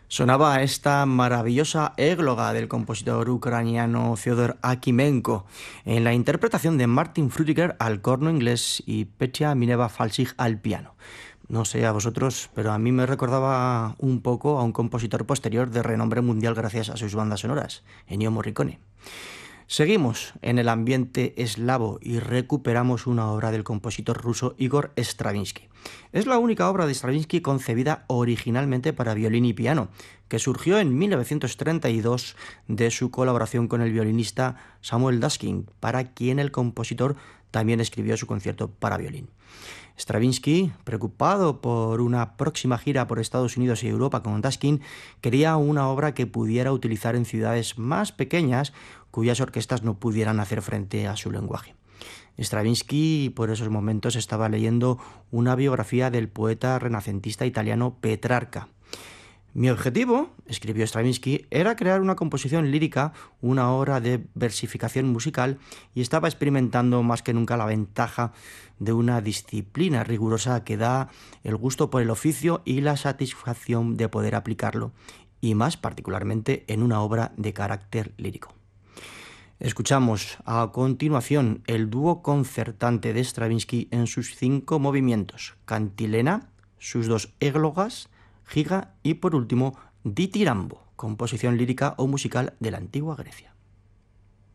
Sonaba esta maravillosa égloga del compositor ucraniano Fyodor Akimenko en la interpretación de Martin Frutiger al corno inglés y Petya Mineva-Falsig al piano. No sé a vosotros, pero a mí me recordaba un poco a un compositor posterior de renombre mundial gracias a sus bandas sonoras, Ennio Morricone. Seguimos en el ambiente eslavo y recuperamos una obra del compositor ruso Igor Stravinsky. Es la única obra de Stravinsky concebida originalmente para violín y piano, que surgió en 1932 de su colaboración con el violinista Samuel Daskin, para quien el compositor también escribió su concierto para violín. Stravinsky, preocupado por una próxima gira por Estados Unidos y Europa con Daskin, quería una obra que pudiera utilizar en ciudades más pequeñas cuyas orquestas no pudieran hacer frente a su lenguaje. Stravinsky por esos momentos estaba leyendo una biografía del poeta renacentista italiano Petrarca. Mi objetivo, escribió Stravinsky, era crear una composición lírica, una obra de versificación musical, y estaba experimentando más que nunca la ventaja de una disciplina rigurosa que da el gusto por el oficio y la satisfacción de poder aplicarlo, y más particularmente en una obra de carácter lírico. Escuchamos a continuación el dúo concertante de Stravinsky en sus 5 movimientos: cantilena, sus 2 églogas, giga y por último ditirambo, composición lírica o musical de la antigua Grecia.